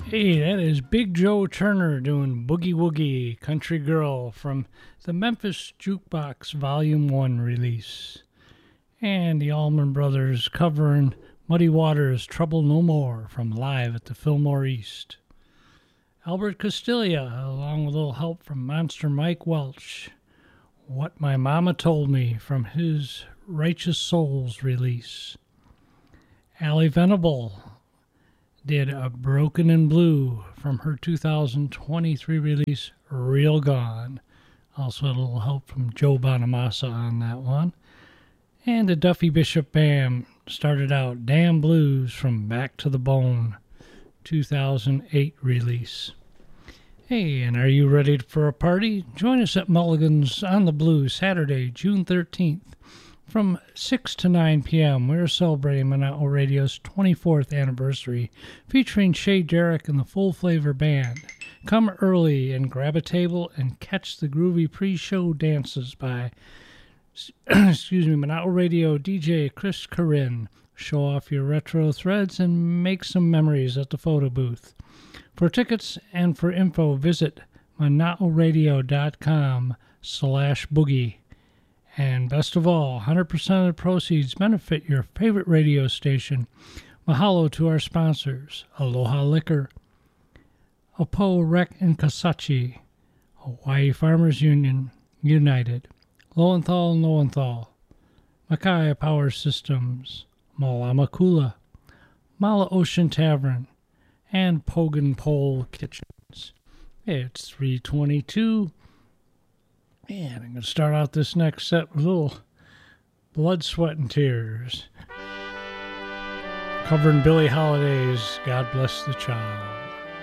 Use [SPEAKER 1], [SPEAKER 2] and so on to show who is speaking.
[SPEAKER 1] Hey, that is Big Joe Turner doing Boogie Woogie Country Girl from the Memphis Jukebox Volume 1 release. And the Allman Brothers covering Muddy Waters' Trouble No More from Live at the Fillmore East. Albert Castiglia, along with a little help from Monster Mike Welch, What My Mama Told Me from his Righteous Souls release. Allie Venable did a Broken in Blue from her 2023 release, Real Gone. Also had a little help from Joe Bonamassa on that one. And the Duffy Bishop Band started out Damn Blues from Back to the Bone, 2008 release. Hey, and are you ready for a party? Join us at Mulligan's on the Blue Saturday, June 13th. From 6 to 9 p.m., we're celebrating Monaco Radio's 24th anniversary, featuring Shay Derrick and the Full Flavor Band. Come early and grab a table and catch the groovy pre-show dances by Monaco Radio DJ Chris Corinne. Show off your retro threads and make some memories at the photo booth. For tickets and for info, visit monacoradio.com/boogie. And best of all, 100% of the proceeds benefit your favorite radio station. Mahalo to our sponsors, Aloha Liquor, Opo Rec and Kasachi, Hawaii Farmers Union, United, Lowenthal and Lowenthal, Makai Power Systems, Malamakula, Mala Ocean Tavern, and Pogan Pole Kitchens. It's 3:22. And I'm going to start out this next set with a little Blood, Sweat, and Tears. Covering Billie Holiday's God Bless the Child.